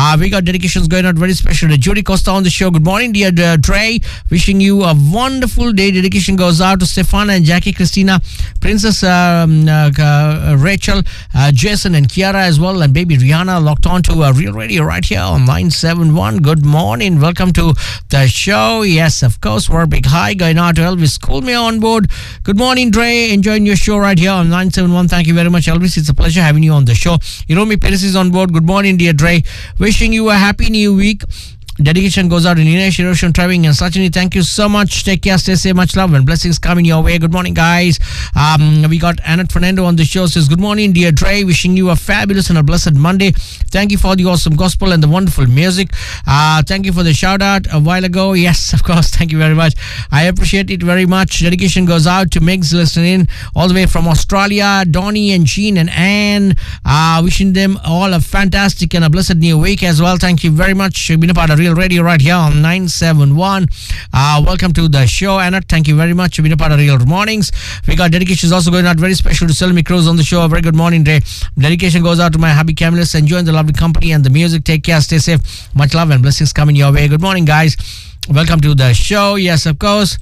We got dedications going out very special to Judy Costa on the show. Good morning, dear Dre. Wishing you a wonderful day. Dedication goes out to Stefana and Jackie, Christina, Princess Rachel, Jason and Kiara as well, and baby Rihanna locked on to Real Radio right here on 971. Good morning. Welcome to the show. Yes, of course, we're big hi going out to Elvis. Call me on board. Good morning, Dre. Enjoying your show right here on 971. Thank you very much, Elvis. It's a pleasure having you on the show. Hiromi Perez is on board. Good morning, dear Dre. Wishing you a happy new week. Dedication goes out in Ines, Hiroshi, Traveling, and Sachini. Thank you so much. Take care, stay safe, much love, and blessings coming your way. Good morning, guys. We got Annette Fernando on the show. Says, good morning, dear Dre. Wishing you a fabulous and a blessed Monday. Thank you for the awesome gospel and the wonderful music. Thank you for the shout out a while ago. Yes, of course. Thank you very much. I appreciate it very much. Dedication goes out to Megs listening all the way from Australia. Donnie and Jean and Anne. Wishing them all a fantastic and a blessed new week as well. Thank you very much. You've been a part of Real Radio right here on 971. Welcome to the show, Anna. Thank you very much. You've been a part of Real Mornings. We got dedications also going out very special to Selmi Cruz on the show. A very good morning, Day. Dedication goes out to my hubby Camillus. Enjoying the lovely company and the music. Take care, stay safe. Much love and blessings coming your way. Good morning, guys. Welcome to the show. Yes, of course.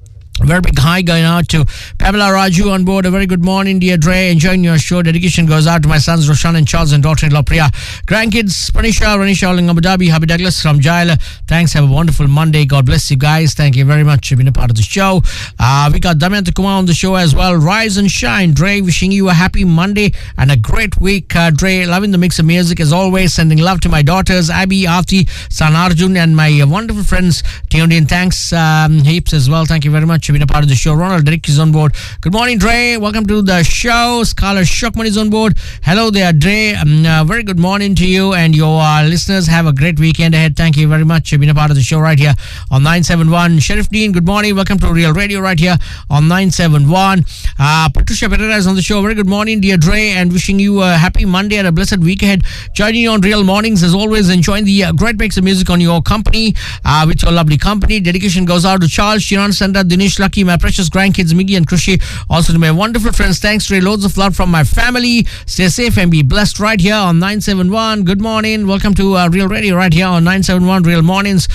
A very big hi going out to Pamela Raju on board. A very good morning, dear Dre. Enjoying your show. Dedication goes out to my sons Roshan and Charles and daughter-in-law Priya. Grandkids Panisha, Ranisha, in Abu Dhabi, Happy Douglas from Jaila. Thanks. Have a wonderful Monday. God bless you guys. Thank you very much for being a part of the show. We got Damayanti Kumar on the show as well. Rise and shine, Dre. Wishing you a happy Monday and a great week, Dre. Loving the mix of music as always. Sending love to my daughters Abby, Aarti, San Arjun, and my wonderful friends tuned in. Thanks heaps as well. Thank you very much. You've been a part of the show. Ronald Derek is on board. Good morning, Dre. Welcome to the show. Scarlett Shockman is on board. Hello there, Dre. Very good morning to you and your listeners. Have a great weekend ahead. Thank you very much. You've been a part of the show right here on 971. Sheriff Dean, good morning. Welcome to Real Radio right here on 971. Patricia Pereira is on the show. Very good morning, dear Dre, and wishing you a happy Monday and a blessed week ahead. Joining you on Real Mornings as always. Enjoying the great mix of music on your company, with your lovely company. Dedication goes out to Charles, Shiran, Sandra, Dinesh, Lucky, my precious grandkids Miggy and Krushi. Also to my wonderful friends. Thanks, Dre. Loads of love from my family. Stay safe and be blessed right here on 971. Good morning. Welcome to Real Radio right here on 971 Real Mornings.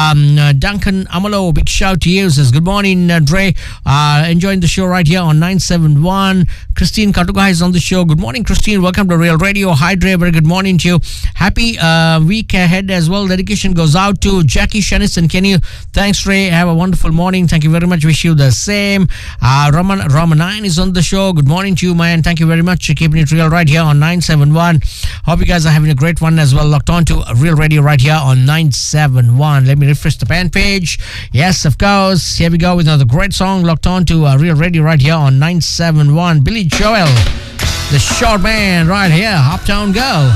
Duncan Amalo, big shout to you. Says, good morning, Dre. Enjoying the show right here on 971. Christine Katuga is on the show. Good morning, Christine. Welcome to Real Radio. Hi, Dre. Very good morning to you. Happy week ahead as well. Dedication goes out to Jackie, Shanice, and Kenny. Thanks, Ray. Have a wonderful morning. Thank you very much. Wish you the same. Ramanine is on the show. Good morning to you, man. Thank you very much for keeping it real right here on 971. Hope you guys are having a great one as well. Locked on to Real Radio right here on 971. Let me refresh the fan page. Yes, of course. Here we go with another great song. Locked on to Real Radio right here on 971. Billy Joel, the short man right here. Uptown Girl.